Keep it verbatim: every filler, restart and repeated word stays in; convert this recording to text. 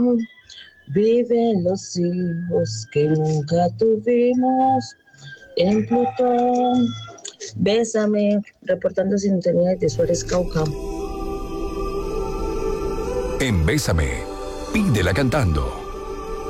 Viven los hijos que nunca tuvimos en Plutón. Bésame, reportando sintonía de Suárez, Cauca. En Bésame, pídela cantando.